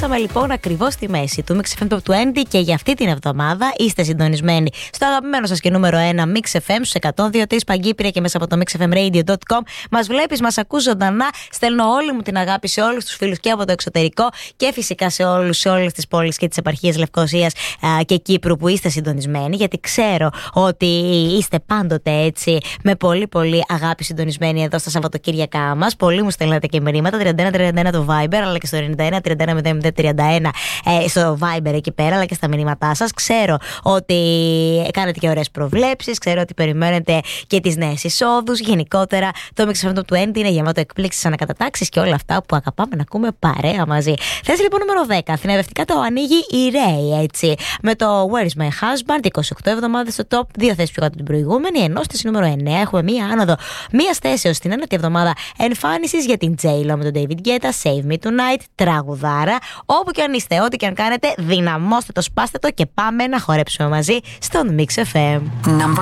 φτάσαμε λοιπόν ακριβώς στη μέση του Mix FM Top 20 και για αυτή την εβδομάδα είστε συντονισμένοι στο αγαπημένο σας και νούμερο 1 Mix FM στους 102.3 Παγκύπρια και μέσα από το mixfmradio.com. Μας βλέπεις, μας ακούς ζωντανά. Στέλνω όλη μου την αγάπη σε όλους τους φίλους και από το εξωτερικό και φυσικά σε όλους, σε όλες τις πόλεις και τις επαρχίες Λευκωσίας και Κύπρου που είστε συντονισμένοι, γιατί ξέρω ότι είστε πάντοτε έτσι με πολύ πολύ αγάπη συντονισμένοι εδώ στα Σαββατοκύριακά μας. Πολλοί μου στέλνετε και μηνύματα 31-31 το Viber, αλλά και στο 91-31-0031 στο Viber εκεί πέρα, αλλά και στα μηνύματά σας. Ξέρω ότι κάνετε και ωραίες προβλέψεις, ξέρω ότι περιμένετε και τις νέες εισόδους. Γενικότερα το Mix FM Top 20 είναι γεμάτο εκπλήξεις, ανακατατάξεις και όλα αυτά που αγαπάμε να ακούμε παρέα μαζί. Θέση λοιπόν νούμερο 10. Αθηναυευτικά το ανοίγει η Ray, έτσι. Με το Where is my husband, 28 εβδομάδες στο top, 2 θέσεις πιο κάτω την προηγούμενη. Ενώ στη νούμερο 9 έχουμε μία άνοδο μία θέσεως στην 9η εβδομάδα εμφάνισης για την J-Lo με τον David Guetta, Save Me Tonight, τραγουδάρα. Όπου και αν είστε, ό,τι και αν κάνετε, δυναμώστε το, σπάστε το και πάμε να χορέψουμε μαζί στον Mix FM.